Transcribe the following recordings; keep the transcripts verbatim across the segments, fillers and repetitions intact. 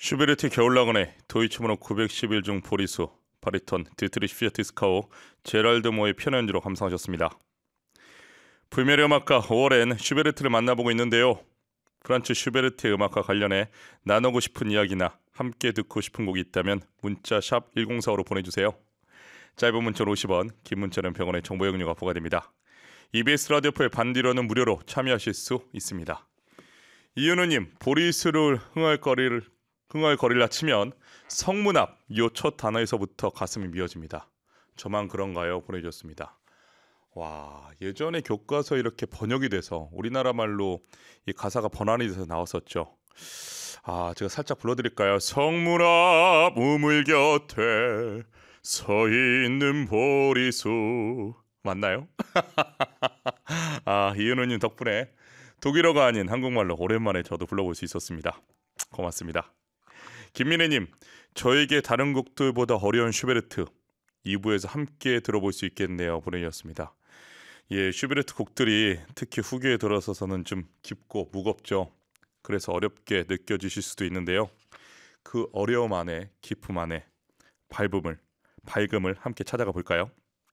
슈베르트 겨울나그네 도이치문호 구백십일 중 보리수 바리톤 디트리히 피아티스카오 제랄드 모의 피아노 연주로 감상하셨습니다. 불멸의 음악가 오월엔 슈베르트를 만나보고 있는데요. 프란츠 슈베르트의 음악과 관련해 나누고 싶은 이야기나 함께 듣고 싶은 곡이 있다면 문자 샵 일공사오로 보내주세요. 짧은 문자는 오십 원, 긴 문자는 백 원의 정보 이용료가 부과됩니다. 이비에스 라디오표의 반디로는 무료로 참여하실 수 있습니다. 이은우님, 보리수를 흥얼 거리를 흥얼 거리라 치면 성문 앞 요 첫 단어에서부터 가슴이 미어집니다. 저만 그런가요? 보내주셨습니다. 와, 예전에 교과서에 이렇게 번역이 돼서 우리나라 말로 이 가사가 번안이 돼서 나왔었죠. 아, 제가 살짝 불러드릴까요? 성문 앞 우물 곁에 서 있는 보리수. 맞나요? 아, 이은우님 덕분에 독일어가 아닌 한국말로 오랜만에 저도 불러볼 수 있었습니다. 고맙습니다. 김민혜님, 저에게 다른 곡들보다 어려운 슈베르트 이 부에서 함께 들어볼 수 있겠네요. 보내주셨습니다. 예, 슈베르트 곡들이 특히 후기에 들어서서는 좀 깊고 무겁죠. 그래서 어렵게 느껴지실 수도 있는데요. 그 어려움 안에 깊음 안에 밝음을 밝음을 함께 찾아가 볼까요?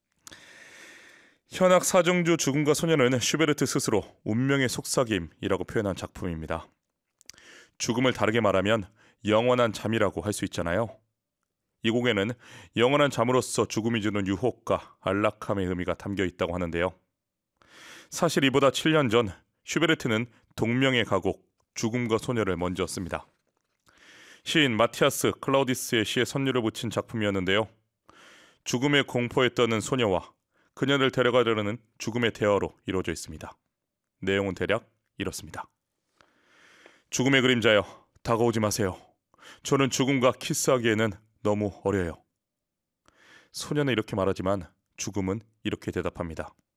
현악 사중주 죽음과 소녀는 슈베르트 스스로 운명의 속삭임이라고 표현한 작품입니다. 죽음을 다르게 말하면 영원한 잠이라고 할 수 있잖아요. 이 곡에는 영원한 잠으로서 죽음이 주는 유혹과 안락함의 의미가 담겨 있다고 하는데요. 사실 이보다 칠 년 전 슈베르트는 동명의 가곡 죽음과 소녀를 먼저 씁니다. 시인 마티아스 클라우디스의 시에 선율을 붙인 작품이었는데요. 죽음의 공포에 떠는 소녀와 그녀를 데려가려는 죽음의 대화로 이루어져 있습니다. 내용은 대략 이렇습니다. 죽음의 그림자여, 다가오지 마세요. 저는 죽음과 키스하기에는 너무 어려요. 소녀는 이렇게 말하지만 죽음은 이렇게 대답합니다.